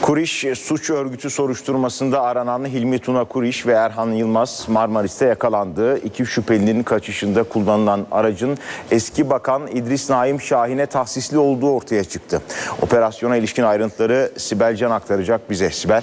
Kuriş suç örgütü soruşturmasında aranan Hilmi Tuna Kuriş ve Erhan Yılmaz Marmaris'te yakalandı. İki şüphelinin kaçışında kullanılan aracın eski bakan İdris Naim Şahin'e tahsisli olduğu ortaya çıktı. Operasyona ilişkin ayrıntıları Sibel Can aktaracak bize. Sibel.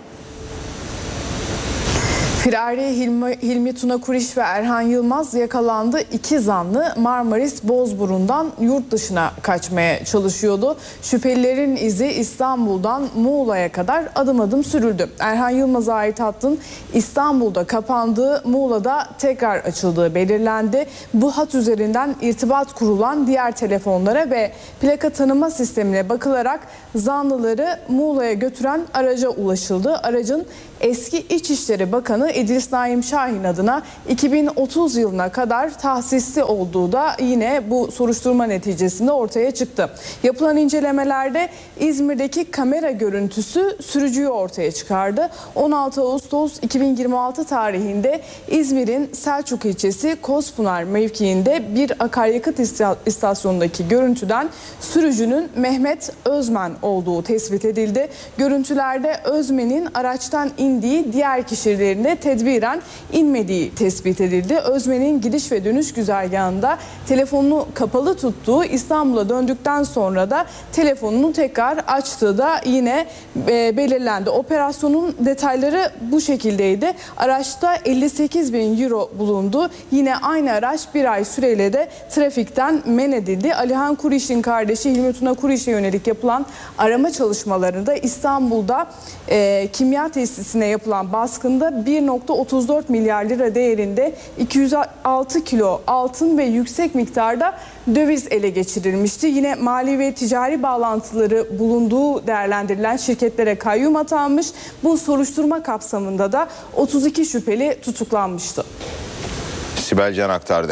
Firari Hilmi Tuna Kuriş ve Erhan Yılmaz yakalandı. İki zanlı Marmaris Bozburun'dan yurt dışına kaçmaya çalışıyordu. Şüphelilerin izi İstanbul'dan Muğla'ya kadar adım adım sürüldü. Erhan Yılmaz'a ait hattın İstanbul'da kapandığı, Muğla'da tekrar açıldığı belirlendi. Bu hat üzerinden irtibat kurulan diğer telefonlara ve plaka tanıma sistemine bakılarak zanlıları Muğla'ya götüren araca ulaşıldı. Aracın eski İçişleri Bakanı İdris Naim Şahin adına 2030 yılına kadar tahsisli olduğu da yine bu soruşturma neticesinde ortaya çıktı. Yapılan incelemelerde İzmir'deki kamera görüntüsü sürücüyü ortaya çıkardı. 16 Ağustos 2026 tarihinde İzmir'in Selçuk ilçesi Kozpınar mevkiinde bir akaryakıt istasyonundaki görüntüden sürücünün Mehmet Özmen olduğu tespit edildi. Görüntülerde Özmen'in araçtan indiği, diğer kişilerin de tedbiren inmediği tespit edildi. Özmen'in gidiş ve dönüş güzergahında telefonunu kapalı tuttuğu, İstanbul'a döndükten sonra da telefonunu tekrar açtığı da yine belirlendi. Operasyonun detayları bu şekildeydi. Araçta 58.000 euro bulundu. Yine aynı araç bir ay süreyle de trafikten men edildi. Alihan Kuriş'in kardeşi Hilmi Tuna Kuriş'e yönelik yapılan arama çalışmalarında İstanbul'da kimya tesisine yapılan baskında 1.34 milyar lira değerinde 206 kilo altın ve yüksek miktarda döviz ele geçirilmişti. Yine mali ve ticari bağlantıları bulunduğu değerlendirilen şirketlere kayyum atanmış. Bu soruşturma kapsamında da 32 şüpheli tutuklanmıştı. Sibel Can aktardı.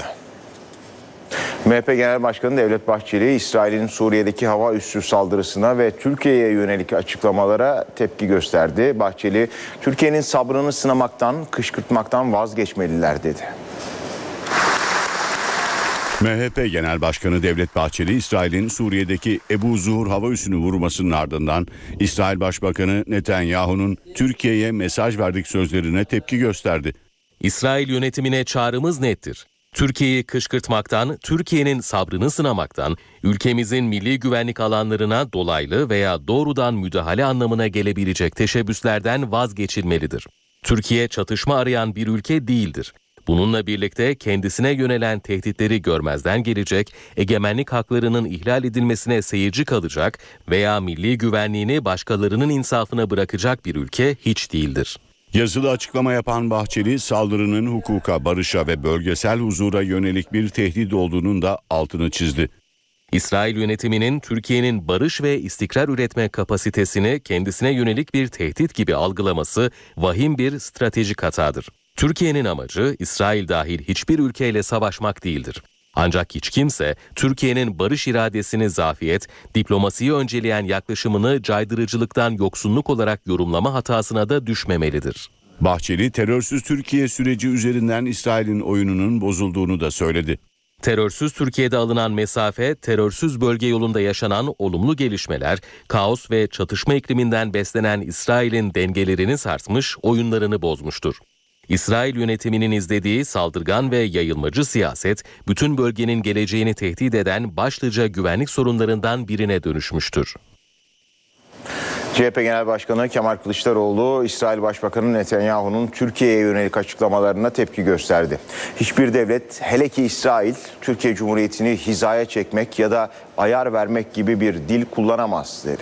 MHP Genel Başkanı Devlet Bahçeli, İsrail'in Suriye'deki hava üssü saldırısına ve Türkiye'ye yönelik açıklamalara tepki gösterdi. Bahçeli, Türkiye'nin sabrını sınamaktan, kışkırtmaktan vazgeçmeliler dedi. MHP Genel Başkanı Devlet Bahçeli, İsrail'in Suriye'deki Ebu Zuhur hava üssünü vurmasının ardından İsrail Başbakanı Netanyahu'nun Türkiye'ye mesaj verdik sözlerine tepki gösterdi. İsrail yönetimine çağrımız nettir. Türkiye'yi kışkırtmaktan, Türkiye'nin sabrını sınamaktan, ülkemizin milli güvenlik alanlarına dolaylı veya doğrudan müdahale anlamına gelebilecek teşebbüslerden vazgeçilmelidir. Türkiye çatışma arayan bir ülke değildir. Bununla birlikte kendisine yönelen tehditleri görmezden gelecek, egemenlik haklarının ihlal edilmesine seyirci kalacak veya milli güvenliğini başkalarının insafına bırakacak bir ülke hiç değildir. Yazılı açıklama yapan Bahçeli, saldırının hukuka, barışa ve bölgesel huzura yönelik bir tehdit olduğunun da altını çizdi. İsrail yönetiminin Türkiye'nin barış ve istikrar üretme kapasitesini kendisine yönelik bir tehdit gibi algılaması vahim bir stratejik hatadır. Türkiye'nin amacı İsrail dahil hiçbir ülkeyle savaşmak değildir. Ancak hiç kimse Türkiye'nin barış iradesini zafiyet, diplomasiyi önceleyen yaklaşımını caydırıcılıktan yoksunluk olarak yorumlama hatasına da düşmemelidir. Bahçeli, terörsüz Türkiye süreci üzerinden İsrail'in oyununun bozulduğunu da söyledi. Terörsüz Türkiye'de alınan mesafe, terörsüz bölge yolunda yaşanan olumlu gelişmeler, kaos ve çatışma ikliminden beslenen İsrail'in dengelerini sarsmış, oyunlarını bozmuştur. İsrail yönetiminin izlediği saldırgan ve yayılmacı siyaset, bütün bölgenin geleceğini tehdit eden başlıca güvenlik sorunlarından birine dönüşmüştür. CHP Genel Başkanı Kemal Kılıçdaroğlu, İsrail Başbakanı Netanyahu'nun Türkiye'ye yönelik açıklamalarına tepki gösterdi. Hiçbir devlet, hele ki İsrail, Türkiye Cumhuriyeti'ni hizaya çekmek ya da ayar vermek gibi bir dil kullanamaz dedi.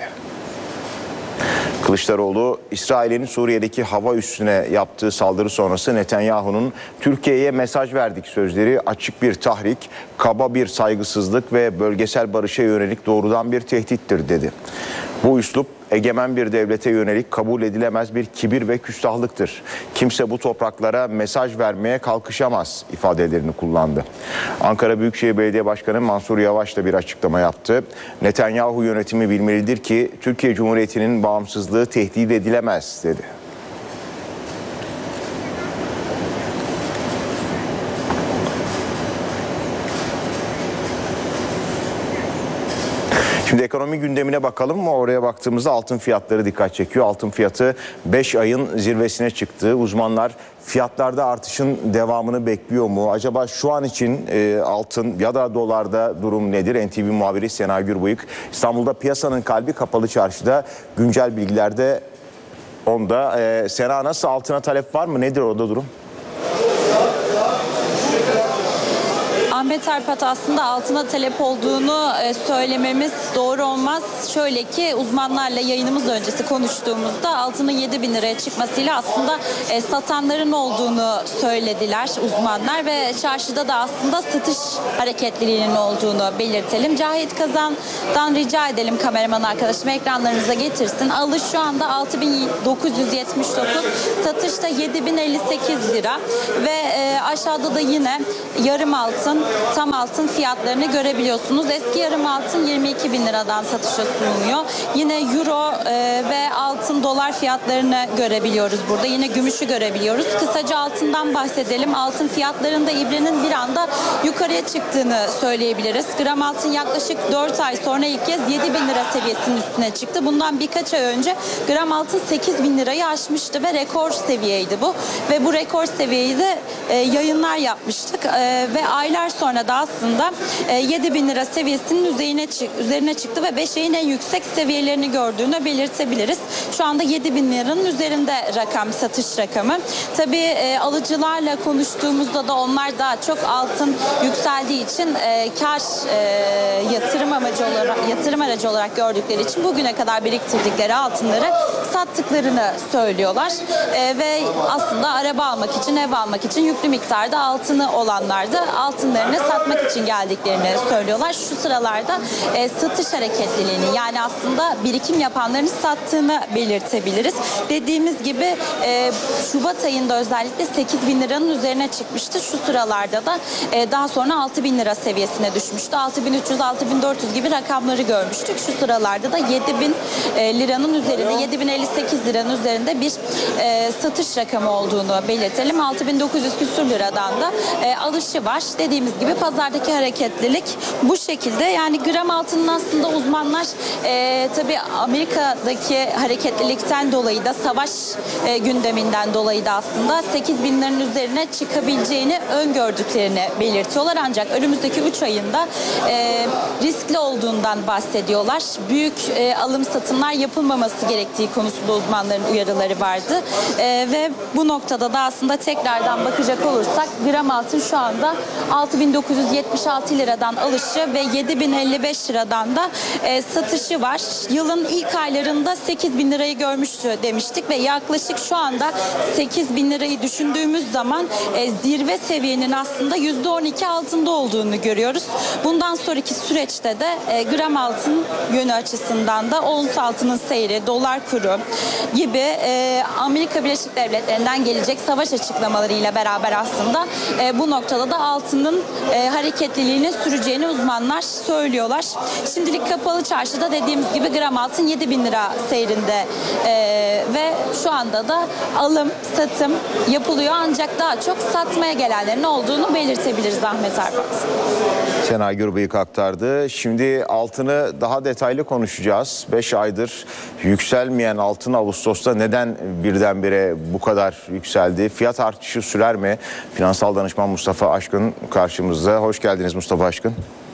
Kılıçdaroğlu, İsrail'in Suriye'deki hava üssüne yaptığı saldırı sonrası Netanyahu'nun Türkiye'ye mesaj verdik sözleri açık bir tahrik, kaba bir saygısızlık ve bölgesel barışa yönelik doğrudan bir tehdittir dedi. Bu üslup egemen bir devlete yönelik kabul edilemez bir kibir ve küstahlıktır. Kimse bu topraklara mesaj vermeye kalkışamaz ifadelerini kullandı. Ankara Büyükşehir Belediye Başkanı Mansur Yavaş da bir açıklama yaptı. Netanyahu yönetimi bilmelidir ki Türkiye Cumhuriyeti'nin bağımsızlığı tehdit edilemez dedi. Şimdi ekonomi gündemine bakalım. Oraya baktığımızda altın fiyatları dikkat çekiyor. Altın fiyatı 5 ayın zirvesine çıktı. Uzmanlar fiyatlarda artışın devamını bekliyor mu? Acaba şu an için altın ya da dolarda durum nedir? NTV muhabiri Sena Gürbıyık İstanbul'da piyasanın kalbi Kapalı Çarşı'da güncel bilgilerde onda. Sena, nasıl, altına talep var mı? Nedir orada durum? Ahmet Arpat, aslında altına talep olduğunu söylememiz doğru olmaz. Şöyle ki, uzmanlarla yayınımız öncesi konuştuğumuzda altının 7.000 liraya çıkmasıyla aslında satanların olduğunu söylediler uzmanlar ve çarşıda da aslında satış hareketliliğinin olduğunu belirtelim. Cahit Kazan'dan rica edelim, kameraman arkadaşım ekranlarınıza getirsin. Alış şu anda 6.979, satışta 7.058 lira ve aşağıda da yine yarım altın, tam altın fiyatlarını görebiliyorsunuz. Eski yarım altın 22.000 liradan satışa sunuluyor. Yine euro ve altın, dolar fiyatlarını görebiliyoruz burada. Yine gümüşü görebiliyoruz. Kısaca altından bahsedelim. Altın fiyatlarında ibrenin bir anda yukarıya çıktığını söyleyebiliriz. Gram altın yaklaşık 4 ay sonra ilk kez 7.000 lira seviyesinin üstüne çıktı. Bundan birkaç ay önce gram altın 8.000 lirayı aşmıştı ve rekor seviyeydi bu. Ve bu rekor seviyeyi de yayınlar yapmıştık ve aylar sonra da aslında 7.000 lira seviyesinin üzerine çıktı ve 5 ayın en yüksek seviyelerini gördüğünü belirtebiliriz. Şu anda 7.000 liranın üzerinde rakam, satış rakamı. Tabii alıcılarla konuştuğumuzda da onlar daha çok altın yükseldiği için kar yatırım aracı olarak gördükleri için bugüne kadar biriktirdikleri altınları sattıklarını söylüyorlar. Ve aslında araba almak için, ev almak için yüklü miktarda altını olanlar da altınlarını satmak için geldiklerini söylüyorlar. Şu sıralarda satış hareketliliğini, yani aslında birikim yapanların sattığını belirtebiliriz. Dediğimiz gibi Şubat ayında özellikle 8.000 liranın üzerine çıkmıştı. Şu sıralarda da daha sonra 6.000 lira seviyesine düşmüştü. 6.300-6.400 gibi rakamları görmüştük. Şu sıralarda da 7.000 liranın üzerinde, 7.058 liranın üzerinde bir satış rakamı olduğunu belirtelim. 6.900 küsur liradan da alışı var. Dediğimiz gibi pazardaki hareketlilik bu şekilde. Yani gram altının aslında uzmanlar tabii Amerika'daki hareketlilikten dolayı da, savaş gündeminden dolayı da aslında 8.000 liranın üzerine çıkabileceğini öngördüklerini belirtiyorlar. Ancak önümüzdeki 3 ayında riskli olduğundan bahsediyorlar. Büyük alım satımlar yapılmaması gerektiği konusunda uzmanların uyarıları vardı. Ve bu noktada da aslında tekrardan bakacak olursak gram altın şu anda 6.976 liradan alışı ve 7.055 liradan da satışı var. Yılın ilk aylarında 8.000 lirayı görmüştü demiştik ve yaklaşık şu anda 8.000 lirayı düşündüğümüz zaman zirve seviyenin aslında %12 altında olduğunu görüyoruz. Bundan sonraki süreçte de gram altın yönü açısından da ons altının seyri, dolar kuru gibi Amerika Birleşik Devletleri'nden gelecek savaş açıklamalarıyla beraber aslında bu noktada da altının hareketliliğini süreceğini uzmanlar söylüyorlar. Şimdilik Kapalı Çarşı'da dediğimiz gibi gram altın 7.000 lira seyrinde ve şu anda da alım, satım yapılıyor, ancak daha çok satmaya gelenlerin olduğunu belirtebiliriz Ahmet Arpat. Sena Gürbıyık aktardı. Şimdi altını daha detaylı konuşacağız. 5 aydır yükselmeyen altın Ağustos'ta neden birdenbire bu kadar yükseldi? Fiyat artışı sürer mi? Finansal danışman Mustafa Aşkın karşımızda. Hoş geldiniz Mustafa Aşkın.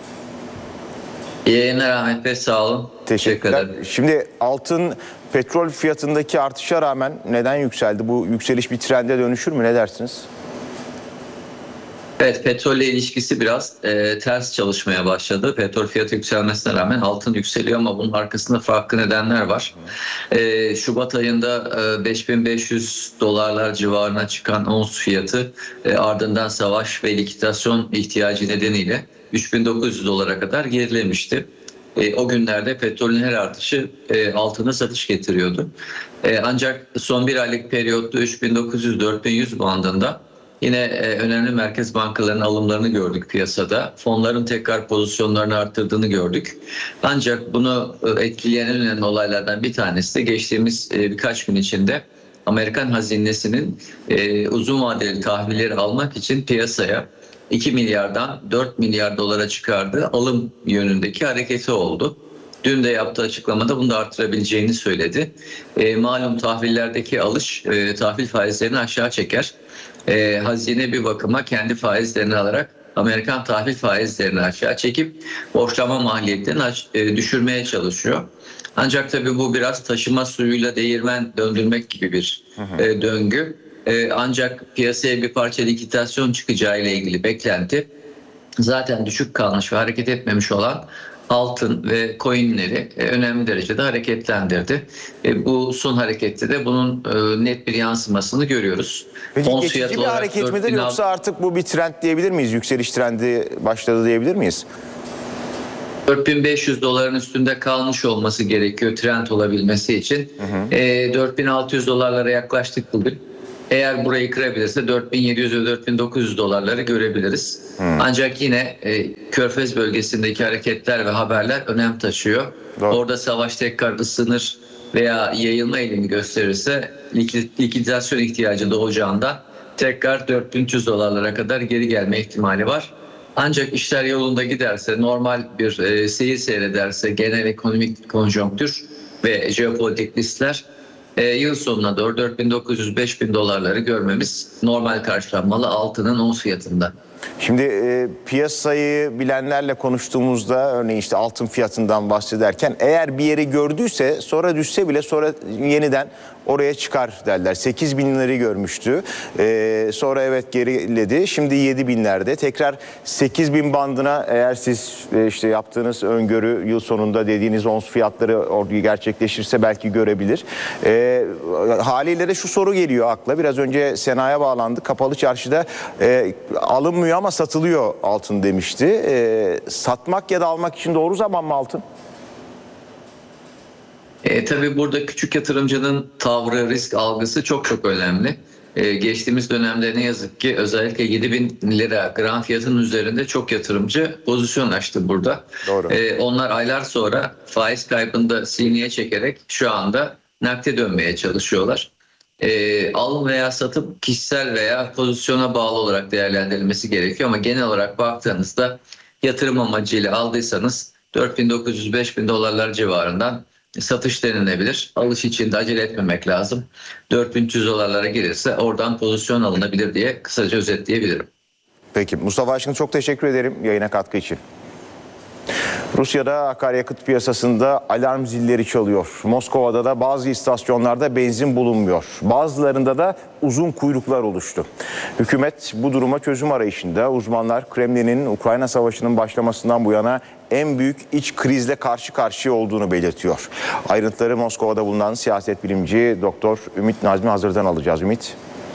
İyi yayınlar Ahmet Bey, sağ olun. Teşekkürler. Şimdi altın petrol fiyatındaki artışa rağmen neden yükseldi? Bu yükseliş bir trende dönüşür mü? Ne dersiniz? Evet, petrolle ilişkisi biraz ters çalışmaya başladı. Petrol fiyatı yükselmesine rağmen altın yükseliyor ama bunun arkasında farklı nedenler var. Şubat ayında 5.500 dolarlar civarına çıkan ons fiyatı ardından savaş ve likidasyon ihtiyacı nedeniyle 3.900 dolara kadar gerilemişti. O günlerde petrolün her artışı altına satış getiriyordu. Ancak son bir aylık periyotta 3.900-4.100 bandında yine önemli merkez bankalarının alımlarını gördük piyasada. Fonların tekrar pozisyonlarını arttırdığını gördük. Ancak bunu etkileyen en önemli olaylardan bir tanesi de geçtiğimiz birkaç gün içinde Amerikan hazinesinin uzun vadeli tahvilleri almak için piyasaya 2 milyardan 4 milyar dolara çıkardığı alım yönündeki hareketi oldu. Dün de yaptığı açıklamada bunu da artırabileceğini söyledi. Malum tahvillerdeki alış tahvil faizlerini aşağı çeker. Hazine bir bakıma kendi faizlerini alarak Amerikan tahvil faizlerini aşağı çekip borçlama maliyetlerini düşürmeye çalışıyor. Ancak tabii bu biraz taşıma suyuyla değirmen döndürmek gibi bir döngü. Ancak piyasaya bir parça likitasyon çıkacağı ile ilgili beklenti zaten düşük kalmış ve hareket etmemiş olan altın ve coinleri önemli derecede hareketlendirdi. Bu son harekette de bunun net bir yansımasını görüyoruz. Peki geçici bir hareket midir yoksa artık bu bir trend diyebilir miyiz? Yükseliş trendi başladı diyebilir miyiz? 4.500 doların üstünde kalmış olması gerekiyor trend olabilmesi için. 4.600 dolarlara yaklaştık bugün. Eğer burayı kırabilirse 4.700 ve 4.900 dolarları görebiliriz. Ancak yine Körfez bölgesindeki hareketler ve haberler önem taşıyor. Doğru. Orada savaş tekrar ısınır veya yayılma eğilimi gösterirse likidasyon ihtiyacı doğacağından tekrar 4.300 dolarlara kadar geri gelme ihtimali var. Ancak işler yolunda giderse, normal bir seyir seyrederse genel ekonomik konjonktür ve jeopolitik riskler yıl sonuna doğru 4.900-5.000 dolarları görmemiz normal karşılanmalı altının ons fiyatında. Şimdi piyasayı bilenlerle konuştuğumuzda örneğin işte altın fiyatından bahsederken eğer bir yeri gördüyse sonra düşse bile sonra yeniden oraya çıkar derler. 8.000 lirayı görmüştü. Sonra evet geriledi. Şimdi 7.000'lerde. Tekrar 8.000 bandına eğer siz işte yaptığınız öngörü yıl sonunda dediğiniz ons fiyatları orada gerçekleşirse belki görebilir. Haliyle de şu soru geliyor akla. Biraz önce Sena'ya bağlandı. Kapalı çarşıda alınmıyor ama satılıyor altın demişti. Satmak ya da almak için doğru zaman mı altın? Tabii burada küçük yatırımcının tavrı, risk algısı çok önemli. Geçtiğimiz dönemde ne yazık ki özellikle 7.000 lira gram fiyatının üzerinde çok yatırımcı pozisyon açtı burada. Doğru. Onlar aylar sonra faiz kaybını da sineye çekerek şu anda nakde dönmeye çalışıyorlar. Alım veya satım kişisel veya pozisyona bağlı olarak değerlendirilmesi gerekiyor ama genel olarak baktığınızda yatırım amacıyla aldıysanız 4.900-5.000 dolarlar civarından satış denilebilir. Alış için de acele etmemek lazım. 4.300 dolarlara gelirse oradan pozisyon alınabilir diye kısaca özetleyebilirim. Peki Mustafa Aşkın çok teşekkür ederim yayına katkı için. Rusya'da akaryakıt piyasasında alarm zilleri çalıyor. Moskova'da da bazı istasyonlarda benzin bulunmuyor. Bazılarında da uzun kuyruklar oluştu. Hükümet bu duruma çözüm arayışında. Uzmanlar Kremlin'in Ukrayna Savaşı'nın başlamasından bu yana en büyük iç krizle karşı karşıya olduğunu belirtiyor. Ayrıntıları Moskova'da bulunan siyaset bilimci Doktor Ümit Nazmi Hazır'dan alacağız. Ümit.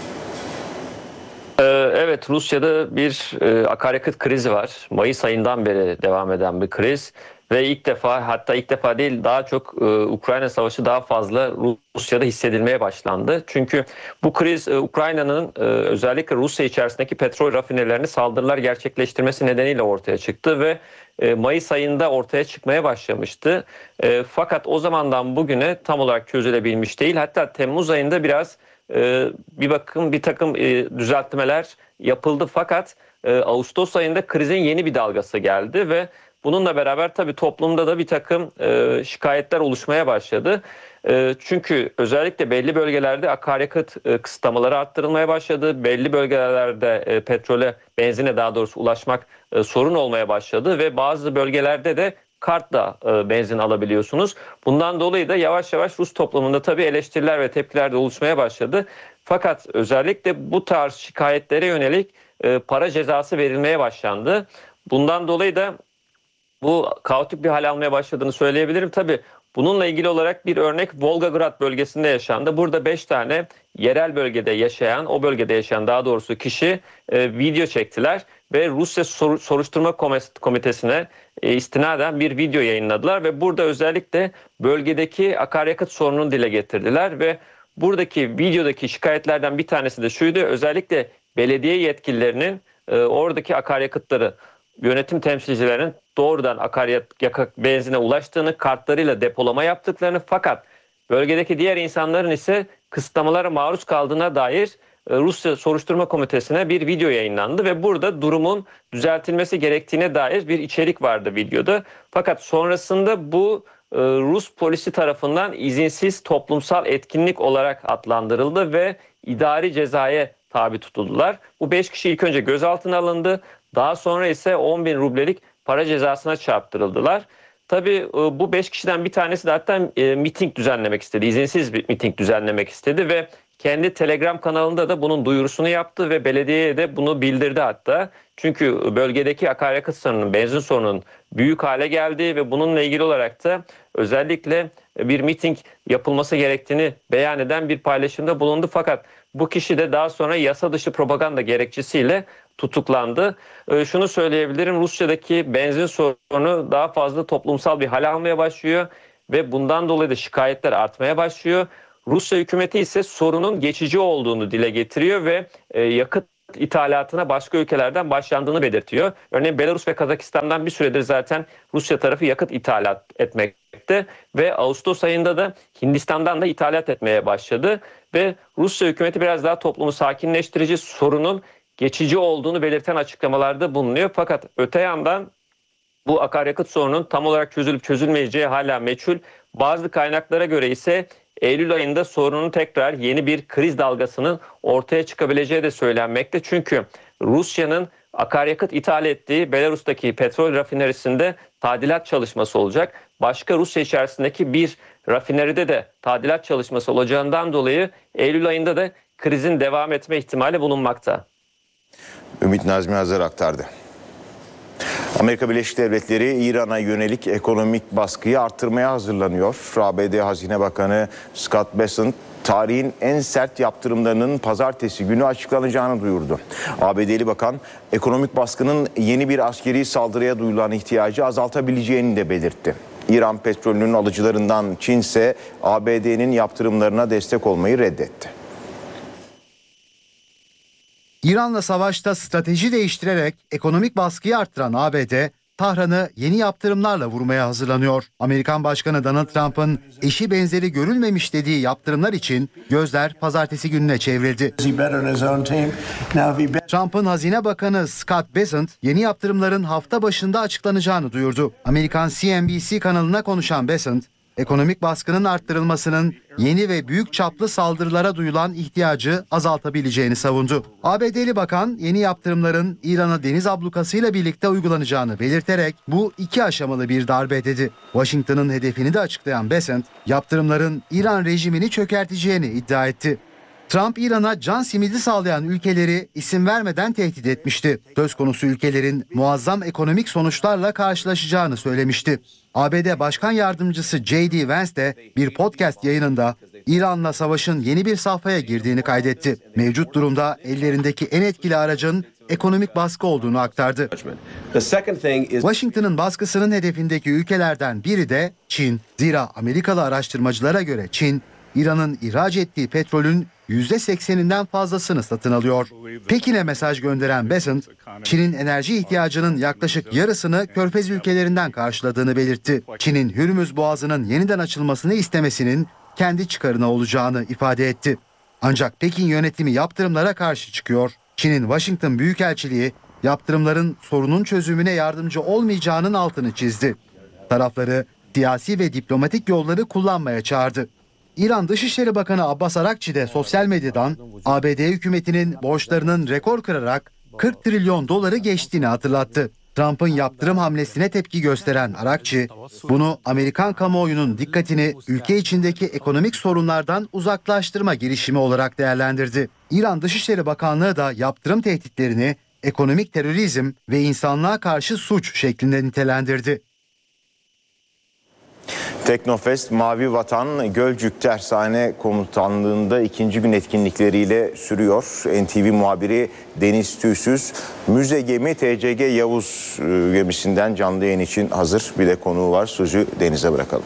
Evet, Rusya'da bir akaryakıt krizi var. Mayıs ayından beri devam eden bir kriz ve ilk defa değil daha çok Ukrayna Savaşı daha fazla Rusya'da hissedilmeye başlandı. Çünkü bu kriz Ukrayna'nın özellikle Rusya içerisindeki petrol rafinerilerine saldırılar gerçekleştirmesi nedeniyle ortaya çıktı ve Mayıs ayında ortaya çıkmaya başlamıştı. Fakat o zamandan bugüne tam olarak çözülebilmiş değil. Hatta Temmuz ayında biraz bir takım düzeltmeler yapıldı fakat Ağustos ayında krizin yeni bir dalgası geldi ve bununla beraber tabii toplumda da bir takım şikayetler oluşmaya başladı. Çünkü özellikle belli bölgelerde akaryakıt kısıtlamaları arttırılmaya başladı. Belli bölgelerde petrole, benzine daha doğrusu ulaşmak sorun olmaya başladı ve bazı bölgelerde de kartla benzin alabiliyorsunuz. Bundan dolayı da yavaş yavaş Rus toplumunda tabii eleştiriler ve tepkiler de oluşmaya başladı. Fakat özellikle bu tarz şikayetlere yönelik para cezası verilmeye başlandı. Bundan dolayı da bu kaotik bir hal almaya başladığını söyleyebilirim. Tabii bununla ilgili olarak bir örnek Volgograd bölgesinde yaşandı. Burada 5 tane yerel bölgede yaşayan, o bölgede yaşayan daha doğrusu kişi video çektiler ve Rusya Soruşturma Komitesi'ne istinaden bir video yayınladılar ve burada özellikle bölgedeki akaryakıt sorununu dile getirdiler ve buradaki videodaki şikayetlerden bir tanesi de şuydu: özellikle belediye yetkililerinin oradaki akaryakıtları yönetim temsilcilerinin doğrudan benzine ulaştığını, kartlarıyla depolama yaptıklarını fakat bölgedeki diğer insanların ise kısıtlamalara maruz kaldığına dair Rusya Soruşturma Komitesi'ne bir video yayınlandı ve burada durumun düzeltilmesi gerektiğine dair bir içerik vardı videoda. Fakat sonrasında bu Rus polisi tarafından izinsiz toplumsal etkinlik olarak adlandırıldı ve idari cezaya tabi tutuldular. Bu 5 kişi ilk önce gözaltına alındı. Daha sonra ise 10.000 rublelik para cezasına çarptırıldılar. Tabii bu 5 kişiden bir tanesi de hatta miting düzenlemek istedi. İzinsiz bir miting düzenlemek istedi ve kendi Telegram kanalında da bunun duyurusunu yaptı ve belediyeye de bunu bildirdi hatta. Çünkü bölgedeki akaryakıt sorununun, benzin sorununun büyük hale geldiği ve bununla ilgili olarak da özellikle bir miting yapılması gerektiğini beyan eden bir paylaşımda bulundu. Fakat bu kişi de daha sonra yasa dışı propaganda gerekçesiyle tutuklandı. Şunu söyleyebilirim, Rusya'daki benzin sorunu daha fazla toplumsal bir hal almaya başlıyor ve bundan dolayı da şikayetler artmaya başlıyor. Rusya hükümeti ise sorunun geçici olduğunu dile getiriyor ve yakıt ithalatına başka ülkelerden başlandığını belirtiyor. Örneğin Belarus ve Kazakistan'dan bir süredir zaten Rusya tarafı yakıt ithalat etmekte ve Ağustos ayında da Hindistan'dan da ithalat etmeye başladı ve Rusya hükümeti biraz daha toplumu sakinleştirici, sorunun geçici olduğunu belirten açıklamalarda bulunuyor. Fakat öte yandan bu akaryakıt sorunun tam olarak çözülüp çözülmeyeceği hala meçhul. Bazı kaynaklara göre ise Eylül ayında sorunun tekrar yeni bir kriz dalgasının ortaya çıkabileceği de söylenmekte. Çünkü Rusya'nın akaryakıt ithal ettiği Belarus'taki petrol rafinerisinde tadilat çalışması olacak. Başka Rusya içerisindeki bir rafineride de tadilat çalışması olacağından dolayı Eylül ayında da krizin devam etme ihtimali bulunmakta. Ümit Nazmi Hazır aktardı. Amerika Birleşik Devletleri İran'a yönelik ekonomik baskıyı arttırmaya hazırlanıyor. ABD Hazine Bakanı Scott Bessent tarihin en sert yaptırımlarının pazartesi günü açıklanacağını duyurdu. ABD'li bakan ekonomik baskının yeni bir askeri saldırıya duyulan ihtiyacı azaltabileceğini de belirtti. İran petrolünün alıcılarından Çin ise ABD'nin yaptırımlarına destek olmayı reddetti. İran'la savaşta strateji değiştirerek ekonomik baskıyı arttıran ABD, Tahran'ı yeni yaptırımlarla vurmaya hazırlanıyor. Amerikan Başkanı Donald Trump'ın eşi benzeri görülmemiş dediği yaptırımlar için gözler pazartesi gününe çevrildi. Trump'ın Hazine Bakanı Scott Bessent yeni yaptırımların hafta başında açıklanacağını duyurdu. Amerikan CNBC kanalına konuşan Bessent, ekonomik baskının arttırılmasının yeni ve büyük çaplı saldırılara duyulan ihtiyacı azaltabileceğini savundu. ABD'li bakan yeni yaptırımların İran'a deniz ablukasıyla birlikte uygulanacağını belirterek bu 2 aşamalı bir darbe dedi. Washington'ın hedefini de açıklayan Bessent, yaptırımların İran rejimini çökerteceğini iddia etti. Trump, İran'a can simidi sağlayan ülkeleri isim vermeden tehdit etmişti. Söz konusu ülkelerin muazzam ekonomik sonuçlarla karşılaşacağını söylemişti. ABD Başkan Yardımcısı J.D. Vance de bir podcast yayınında İran'la savaşın yeni bir safhaya girdiğini kaydetti. Mevcut durumda ellerindeki en etkili aracın ekonomik baskı olduğunu aktardı. Washington'ın baskısının hedefindeki ülkelerden biri de Çin. Zira Amerikalı araştırmacılara göre Çin, İran'ın ihraç ettiği petrolün %80'inden fazlasını satın alıyor. Pekin'e mesaj gönderen Bessent, Çin'in enerji ihtiyacının yaklaşık yarısını Körfez ülkelerinden karşıladığını belirtti. Çin'in Hürmüz Boğazı'nın yeniden açılmasını istemesinin kendi çıkarına olacağını ifade etti. Ancak Pekin yönetimi yaptırımlara karşı çıkıyor. Çin'in Washington Büyükelçiliği yaptırımların sorunun çözümüne yardımcı olmayacağının altını çizdi. Tarafları siyasi ve diplomatik yolları kullanmaya çağırdı. İran Dışişleri Bakanı Abbas Arakçi de sosyal medyadan ABD hükümetinin borçlarının rekor kırarak 40 trilyon doları geçtiğini hatırlattı. Trump'ın yaptırım hamlesine tepki gösteren Arakçi, bunu Amerikan kamuoyunun dikkatini ülke içindeki ekonomik sorunlardan uzaklaştırma girişimi olarak değerlendirdi. İran Dışişleri Bakanlığı da yaptırım tehditlerini ekonomik terörizm ve insanlığa karşı suç şeklinde nitelendirdi. Teknofest Mavi Vatan Gölcük Tersane Komutanlığı'nda 2. gün etkinlikleriyle sürüyor. NTV muhabiri Deniz Tüysüz, müze gemi TCG Yavuz gemisinden canlı yayın için hazır. Bir de konuğu var. Sözü Deniz'e bırakalım.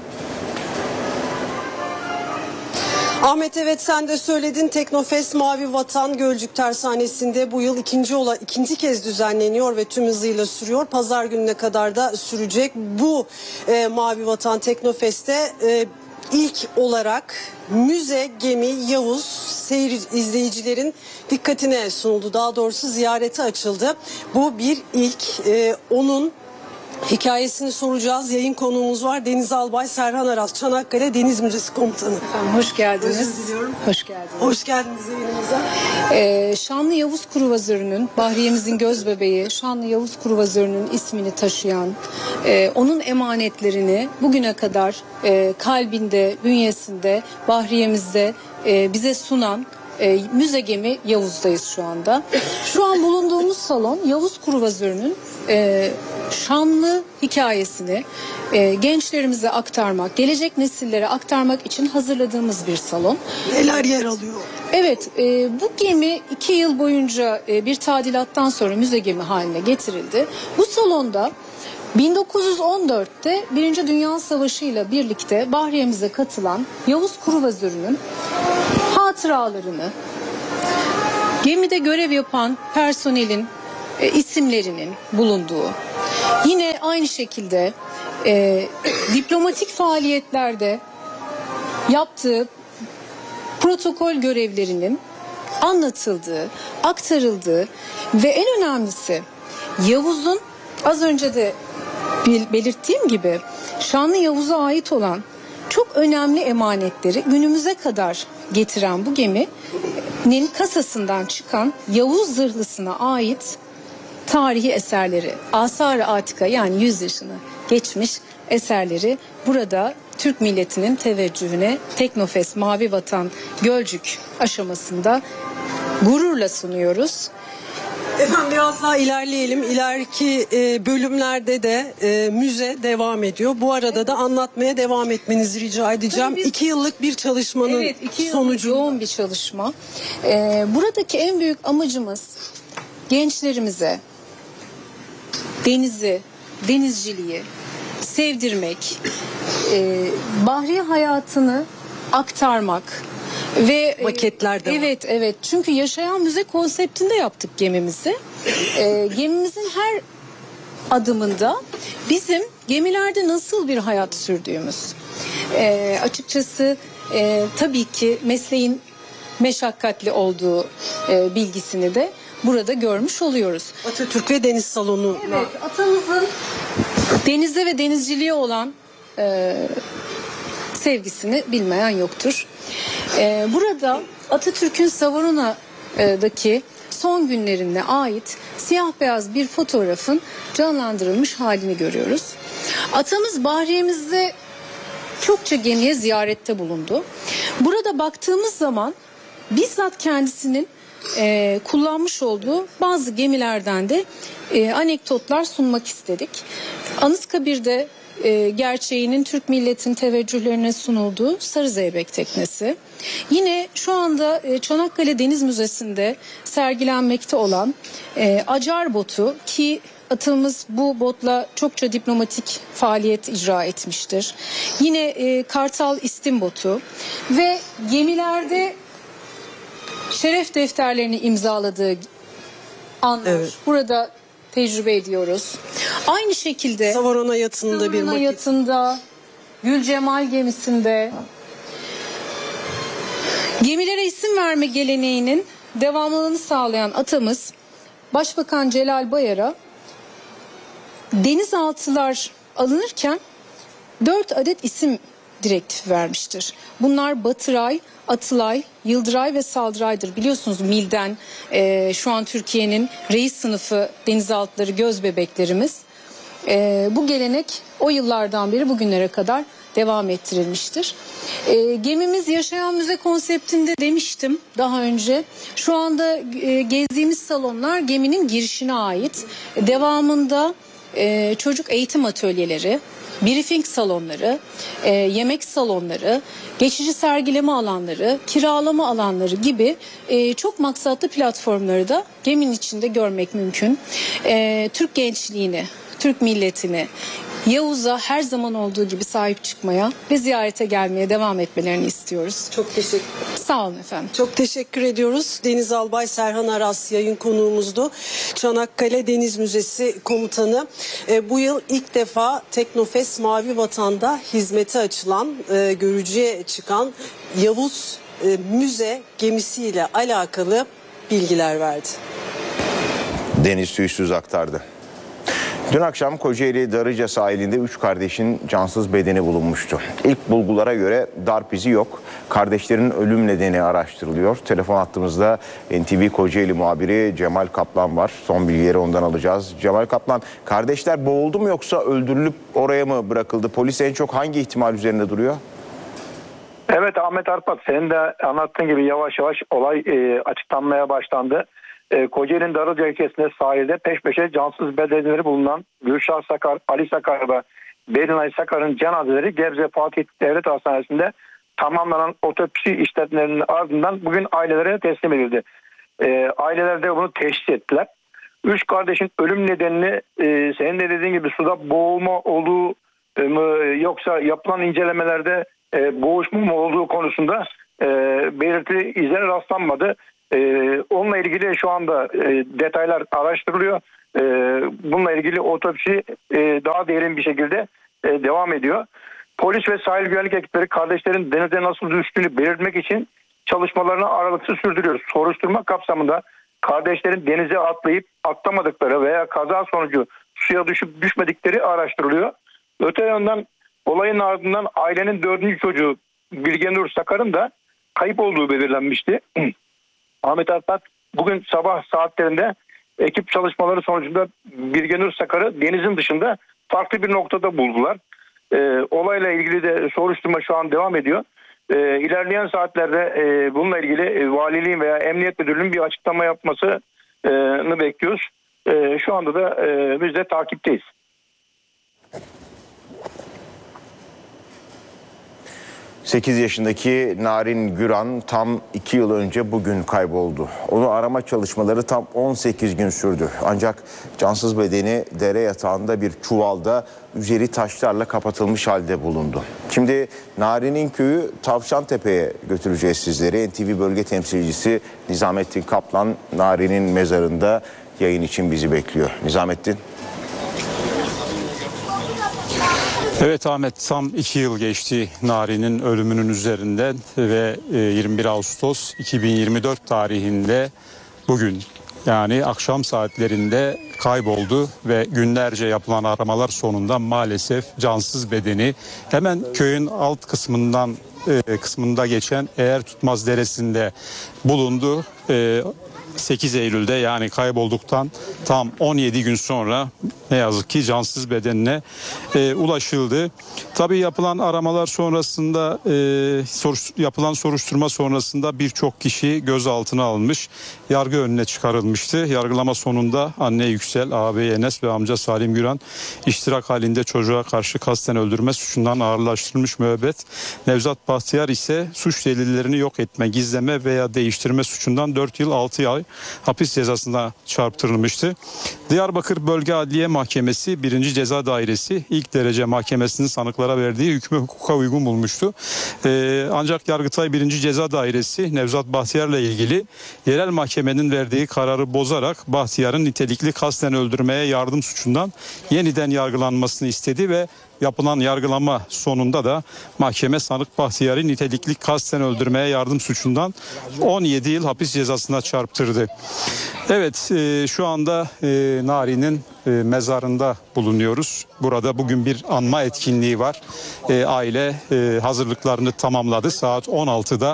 Ahmet, evet, sen de söyledin. Teknofest Mavi Vatan Gölcük Tersanesi'nde bu yıl ikinci kez düzenleniyor ve tüm hızıyla sürüyor. Pazar gününe kadar da sürecek. Bu Mavi Vatan Teknofest'te ilk olarak müze gemi Yavuz seyir izleyicilerin dikkatine sunuldu. Daha doğrusu ziyarete açıldı. Bu bir ilk. Onun Hikayesini soracağız. Yayın konuğumuz var. Deniz Albay Serhan Aras, Çanakkale Deniz Müzesi Komutanı. Efendim, hoş geldiniz. Özür diliyorum. Hoş geldiniz. Hoş geldiniz yayınımıza. Şanlı Yavuz Kruvazörü'nün, Bahriyemizin göz bebeği, Şanlı Yavuz Kruvazörü'nün ismini taşıyan, onun emanetlerini bugüne kadar kalbinde, bünyesinde, Bahriyemizde bize sunan müze gemi Yavuz'dayız şu anda. Şu an bulunduğumuz salon Yavuz Kruvazörü'nün şanlı hikayesini gençlerimize aktarmak, gelecek nesillere aktarmak için hazırladığımız bir salon. Neler yer alıyor? Evet, bu gemi 2 yıl boyunca bir tadilattan sonra müze gemi haline getirildi. Bu salonda 1914'te 1. Dünya Savaşı ile birlikte Bahriyemize katılan Yavuz Kruvazörü'nün hatıralarını, gemide görev yapan personelin isimlerinin bulunduğu, yine aynı şekilde diplomatik faaliyetlerde yaptığı protokol görevlerinin anlatıldığı, aktarıldığı ve en önemlisi Yavuz'un az önce de belirttiğim gibi Şanlı Yavuz'a ait olan çok önemli emanetleri günümüze kadar getiren bu geminin kasasından çıkan Yavuz zırhlısına ait tarihi eserleri, Asar-ı Atika, yani 100 yaşını geçmiş eserleri burada Türk milletinin teveccühüne Teknofest Mavi Vatan Gölcük aşamasında gururla sunuyoruz. Efendim biraz daha ilerleyelim. İleriki bölümlerde de müze devam ediyor. Bu arada da anlatmaya devam etmenizi rica edeceğim. 2 yıllık bir çalışmanın 2 yıllık sonucu. yoğun bir çalışma. Buradaki en büyük amacımız gençlerimize denizi, denizciliği sevdirmek, bahri hayatını aktarmak ve Maketler de var. Evet, çünkü yaşayan müze konseptinde yaptık gemimizi. Gemimizin her adımında bizim gemilerde nasıl bir hayat sürdüğümüz, açıkçası tabii ki mesleğin meşakkatli olduğu bilgisini de burada görmüş oluyoruz. Atatürk ve Deniz Salonu. Evet, atamızın denize ve denizciliğe olan sevgisini bilmeyen yoktur. Burada Atatürk'ün Savaruna'daki son günlerine ait siyah beyaz bir fotoğrafın canlandırılmış halini görüyoruz. Atamız Bahriyemizde çokça gemiye ziyarette bulundu. Burada baktığımız zaman bizzat kendisinin kullanmış olduğu bazı gemilerden de anekdotlar sunmak istedik. Anıtkabir'de gerçeğinin Türk milletinin teveccühlerine sunulduğu Sarı Zeybek teknesi. Yine şu anda Çanakkale Deniz Müzesi'nde sergilenmekte olan Acar botu, ki atımız bu botla çokça diplomatik faaliyet icra etmiştir. Yine Kartal İstim botu ve gemilerde şeref defterlerini imzaladığı anlar. Evet. Burada tecrübe ediyoruz. Aynı şekilde Savarona yatında bir Savarona maket. yatında, Gülcemal gemisinde gemilere isim verme geleneğinin devamlılığını sağlayan atamız Başbakan Celal Bayar'a denizaltılar alınırken 4 adet isim direktifi vermiştir. Bunlar Batıray, Atılay, Yıldıray ve Saldıray'dır. Biliyorsunuz MİL'den şu an Türkiye'nin reis sınıfı denizaltıları göz bebeklerimiz. Bu gelenek o yıllardan beri bugünlere kadar devam ettirilmiştir. Gemimiz yaşayan müze konseptinde demiştim daha önce. Şu anda gezdiğimiz salonlar geminin girişine ait. Devamında çocuk eğitim atölyeleri, briefing salonları, yemek salonları, geçici sergileme alanları, kiralama alanları gibi çok maksatlı platformları da geminin içinde görmek mümkün. Türk gençliğini, Türk milletini, Yavuz'a her zaman olduğu gibi sahip çıkmaya ve ziyarete gelmeye devam etmelerini istiyoruz. Çok teşekkür Sağ olun efendim. Çok teşekkür ediyoruz. Deniz Albay Serhan Aras yayın konuğumuzdu. Çanakkale Deniz Müzesi Komutanı. Bu yıl ilk defa Teknofest Mavi Vatan'da hizmete açılan, görücüye çıkan Yavuz müze gemisiyle alakalı bilgiler verdi. Deniz Tüysüz aktardı. Dün akşam Kocaeli Darıca sahilinde 3 kardeşin cansız bedeni bulunmuştu. İlk bulgulara göre darp izi yok. Kardeşlerin ölüm nedeni araştırılıyor. Telefon hattımızda NTV Kocaeli muhabiri Cemal Kaplan var. Son bilgileri ondan alacağız. Cemal Kaplan, kardeşler boğuldu mu yoksa öldürülüp oraya mı bırakıldı? Polis en çok hangi ihtimal üzerinde duruyor? Evet Ahmet Arpat, senin de anlattığın gibi yavaş yavaş olay açıklanmaya başlandı. Kocaeli'nin Darıca ilçesinde sahilde peş peşe cansız bedenleri bulunan Gülşah Sakar, Ali Sakar ve Belinay Sakar'ın cenazeleri Gebze Fatih Devlet Hastanesi'nde tamamlanan otopsi işlemlerinin ardından bugün ailelere teslim edildi. Aileler de bunu teşhis ettiler. 3 kardeşin ölüm nedenini senin de dediğin gibi suda boğulma olduğu mu yoksa yapılan incelemelerde boğuşma mı olduğu konusunda belirtili izlere rastlanmadı. Onunla ilgili şu anda detaylar araştırılıyor. Bununla ilgili otopsi daha derin bir şekilde devam ediyor. Polis ve sahil güvenlik ekipleri kardeşlerin denize nasıl düştüğünü belirtmek için çalışmalarını aralıksız sürdürüyor. Soruşturma kapsamında kardeşlerin denize atlayıp atlamadıkları veya kaza sonucu suya düşüp düşmedikleri araştırılıyor. Öte yandan olayın ardından ailenin 4. çocuğu Bilgenur Sakar'ın da kayıp olduğu belirlenmişti. Ahmet Arpat bugün sabah saatlerinde ekip çalışmaları sonucunda Bilgenur Sakar'ı denizin dışında farklı bir noktada buldular. Olayla ilgili de soruşturma şu an devam ediyor. İlerleyen saatlerde bununla ilgili valiliğin veya emniyet müdürlüğünün bir açıklama yapmasını bekliyoruz. Şu anda da biz de takipteyiz. ...8 yaşındaki Narin Güran tam 2 yıl önce bugün kayboldu. Onu arama çalışmaları tam 18 gün sürdü. Ancak cansız bedeni dere yatağında bir çuvalda üzeri taşlarla kapatılmış halde bulundu. Şimdi Narin'in köyü Tavşantepe'ye götüreceğiz sizleri. NTV bölge temsilcisi Nizamettin Kaplan Narin'in mezarında yayın için bizi bekliyor. Nizamettin. Evet Ahmet, tam 2 yıl geçti Narin'in ölümünün üzerinden ve 21 Ağustos 2024 tarihinde bugün yani akşam saatlerinde kayboldu ve günlerce yapılan aramalar sonunda maalesef cansız bedeni hemen köyün alt kısmında geçen Eğer Tutmaz Deresi'nde bulundu. 8 Eylül'de yani kaybolduktan tam 17 gün sonra ne yazık ki cansız bedenine ulaşıldı. Tabii yapılan aramalar sonrasında yapılan soruşturma sonrasında birçok kişi gözaltına alınmış, yargı önüne çıkarılmıştı. Yargılama sonunda anne Yüksel, ağabey Enes ve amca Salim Güran iştirak halinde çocuğa karşı kasten öldürme suçundan ağırlaştırılmış müebbet. Nevzat Bahtiyar ise suç delillerini yok etme, gizleme veya değiştirme suçundan 4 yıl 6 ay hapis cezasına çarptırılmıştı. Diyarbakır Bölge Adliye Mahkemesi 1. Ceza Dairesi ilk derece mahkemesinin sanıklara verdiği hükmü hukuka uygun bulmuştu. Ancak Yargıtay 1. Ceza Dairesi Nevzat Bahtiyar'la ilgili yerel mahkemenin verdiği kararı bozarak Bahtiyar'ın nitelikli kasten öldürmeye yardım suçundan yeniden yargılanmasını istedi ve yapılan yargılama sonunda da mahkeme sanık Bahtiyar'ı nitelikli kasten öldürmeye yardım suçundan 17 yıl hapis cezasına çarptırdı. Evet, şu anda Narin'in mezarında bulunuyoruz. Burada bugün bir anma etkinliği var. Aile hazırlıklarını tamamladı. Saat 16'da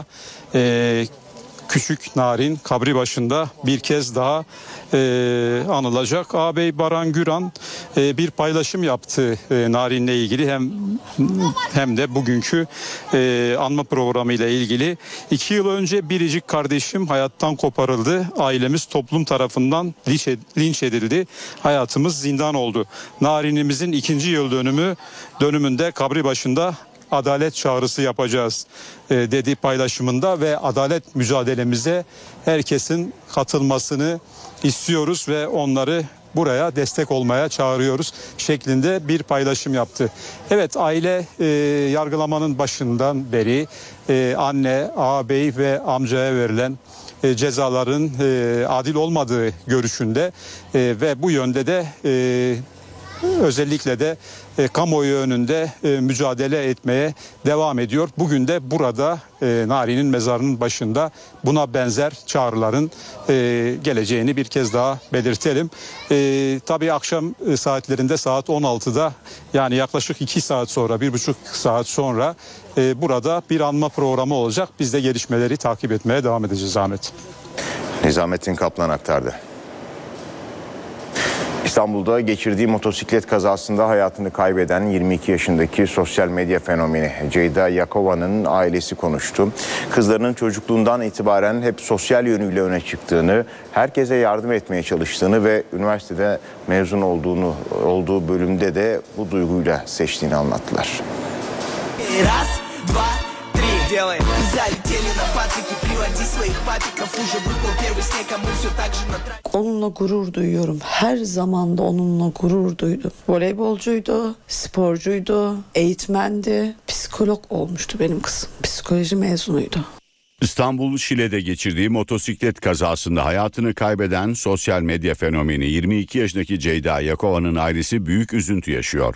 küçük Narin kabri başında bir kez daha anılacak. Ağabey Baran Güran bir paylaşım yaptı Narin'le ilgili hem de bugünkü anma programı ile ilgili. 2 yıl önce biricik kardeşim hayattan koparıldı. Ailemiz toplum tarafından linç edildi. Hayatımız zindan oldu. Narin'imizin 2. yıl dönümünde kabri başında adalet çağrısı yapacağız dedi paylaşımında ve adalet mücadelemize herkesin katılmasını istiyoruz ve onları buraya destek olmaya çağırıyoruz şeklinde bir paylaşım yaptı. Evet, aile yargılamanın başından beri anne, ağabey ve amcaya verilen cezaların adil olmadığı görüşünde ve bu yönde de özellikle de kamuoyu önünde mücadele etmeye devam ediyor. Bugün de burada Nari'nin mezarının başında buna benzer çağrıların geleceğini bir kez daha belirtelim. Tabii akşam saatlerinde saat 16'da, yani yaklaşık 2 saat sonra, 1,5 saat sonra burada bir anma programı olacak. Biz de gelişmeleri takip etmeye devam edeceğiz Ahmet. Nizamettin Kaplan aktardı. İstanbul'da geçirdiği motosiklet kazasında hayatını kaybeden 22 yaşındaki sosyal medya fenomeni Ceyda Yakova'nın ailesi konuştu. Kızlarının çocukluğundan itibaren hep sosyal yönüyle öne çıktığını, herkese yardım etmeye çalıştığını ve üniversitede mezun olduğu bölümde de bu duyguyla seçtiğini anlattılar. Onunla gurur duyuyorum. Her zaman da onunla gurur duydum. Voleybolcuydu, sporcuydu, eğitmendi, psikolog olmuştu benim kızım. Psikoloji mezunuydu. İstanbul Şile'de geçirdiği motosiklet kazasında hayatını kaybeden sosyal medya fenomeni 22 yaşındaki Ceyda Yakova'nın ailesi büyük üzüntü yaşıyor.